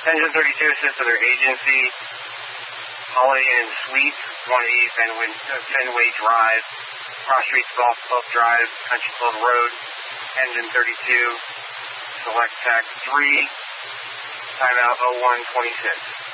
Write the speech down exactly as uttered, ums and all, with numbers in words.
Engine thirty-two assists other agency. Holiday Inn Suites, one eighty Fenway, uh, Fenway Drive, Cross Streets Golf Club Drive, Country Club Road. Engine thirty-two, select tax three, timeout oh one twenty-six.